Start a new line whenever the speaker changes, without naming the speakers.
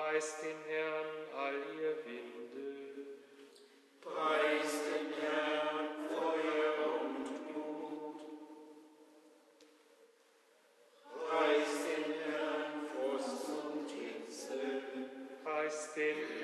Preist den Herrn, all ihr Winde.
Preist den Herrn, Feuer und Glut. Preist den Herrn, Frost und Hitze.
Preist den